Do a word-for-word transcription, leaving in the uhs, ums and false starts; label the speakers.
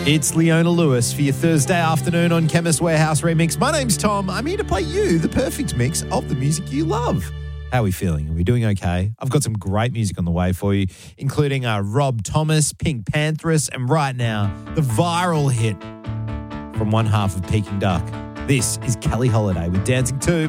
Speaker 1: It's Leona Lewis for your Thursday afternoon on Chemist Warehouse Remix. My name's Tom. I'm here to play you the perfect mix of the music you love. How are we feeling? Are we doing okay? I've got some great music on the way for you, including uh, Rob Thomas, Pink Panthers, and right now, the viral hit from one half of Peking Duck. This is Kelly Holiday with Dancing two.